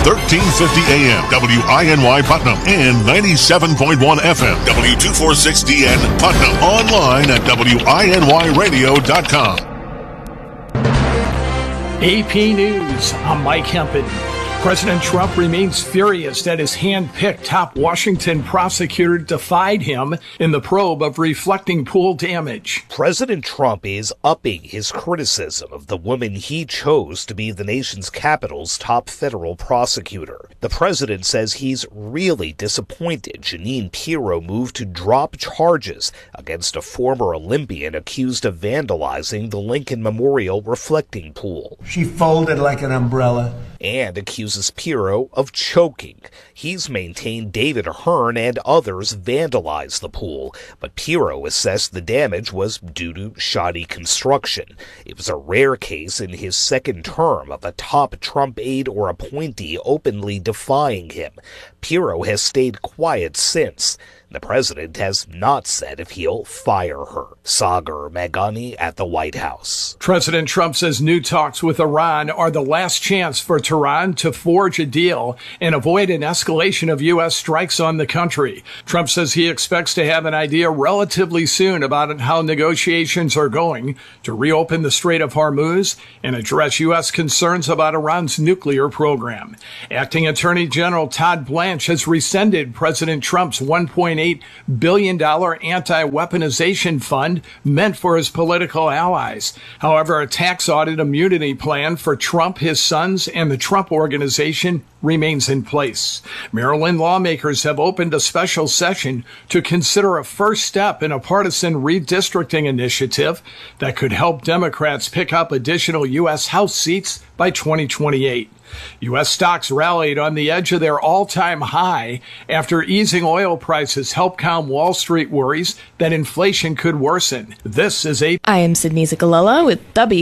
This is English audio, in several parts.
1350 AM, WINY Putnam, and 97.1 FM, W246DN Putnam. Online at WINYradio.com. AP News, I'm Mike Hempen. President Trump remains furious that his hand-picked top Washington prosecutor defied him in the probe of reflecting pool damage. President Trump is upping his criticism of the woman he chose to be the nation's capital's top federal prosecutor. The president says he's really disappointed Jeanine Pirro moved to drop charges against a former Olympian accused of vandalizing the Lincoln Memorial reflecting pool. She folded like an umbrella. And accuses Pirro of choking. He's maintained David Ahern and others vandalized the pool, but Pirro assessed the damage was due to shoddy construction. It was a rare case in his second term of a top Trump aide or appointee openly defying him. Pirro has stayed quiet since. The president has not said if he'll fire her. Sagar Meghani at the White House. President Trump says new talks with Iran are the last chance for Tehran to forge a deal and avoid an escalation of U.S. strikes on the country. Trump says he expects to have an idea relatively soon about how negotiations are going to reopen the Strait of Hormuz and address U.S. concerns about Iran's nuclear program. Acting Attorney General Todd Blanche has rescinded President Trump's $1.8 billion anti-weaponization fund meant for his political allies. However, a tax audit immunity plan for Trump, his sons, and the Trump Organization remains in place. Maryland lawmakers have opened a special session to consider a first step in a partisan redistricting initiative that could help Democrats pick up additional U.S. House seats by 2028. U.S. stocks rallied on the edge of their all-time high after easing oil prices helped calm Wall Street worries that inflation could worsen. This is I am Sydney Zagalella with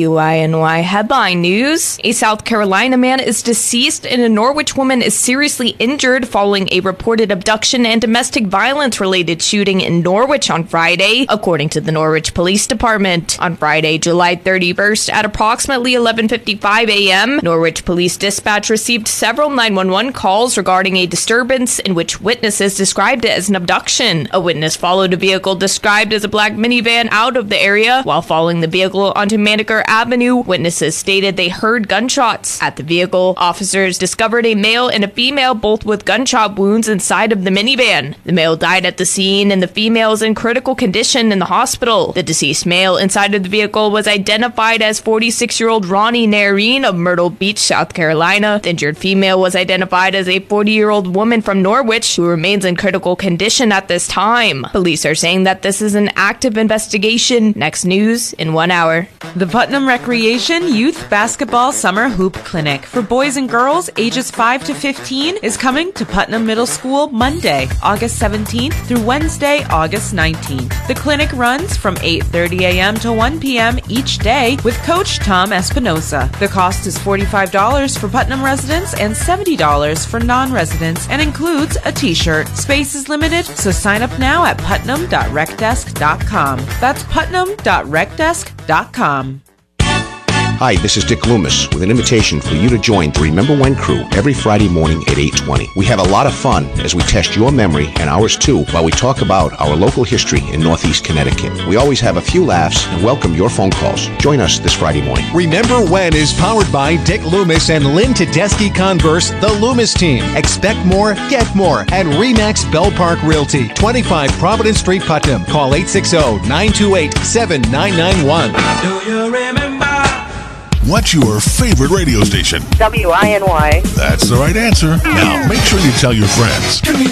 WINY Headline News. A South Carolina man is deceased and a Norwich woman is seriously injured following a reported abduction and domestic violence-related shooting in Norwich on Friday, according to the Norwich Police Department. On Friday, July 31st, at approximately 11:55 a.m., Norwich Police Dispatch received several 911 calls regarding a disturbance in which witnesses described it as an abduction. A witness followed a vehicle described as a black minivan out of the area. While following the vehicle onto Maneker Avenue, witnesses stated they heard gunshots. At the vehicle, officers discovered a male and a female, both with gunshot wounds inside of the minivan. The male died at the scene and the female is in critical condition in the hospital. The deceased male inside of the vehicle was identified as 46-year-old Ronnie Nareen of Myrtle Beach, South Carolina. The injured female was identified as a 40-year-old woman from Norwich who remains in critical condition at this time. Police are saying that this is an active investigation. Next news in 1 hour. The Putnam Recreation Youth Basketball Summer Hoop Clinic for boys and girls ages 5 to 15 is coming to Putnam Middle School Monday, August 17th through Wednesday, August 19th. The clinic runs from 8:30 a.m. to 1 p.m. each day with Coach Tom Espinosa. The cost is $45 for Putnam residents and $70 for non-residents and includes a t-shirt. Space is limited, so sign up now at putnam.recdesk.com. That's putnam.recdesk.com. Hi, this is Dick Loomis with an invitation for you to join the Remember When crew every Friday morning at 8:20. We have a lot of fun as we test your memory and ours too while we talk about our local history in Northeast Connecticut. We always have a few laughs and welcome your phone calls. Join us this Friday morning. Remember When is powered by Dick Loomis and Lynn Tedeschi Converse, the Loomis team. Expect more, get more at RE/MAX Bell Park Realty, 25 Providence Street, Putnam. Call 860-928-7991. Do you remember? What's your favorite radio station? WINY. That's the right answer. Now, make sure you tell your friends.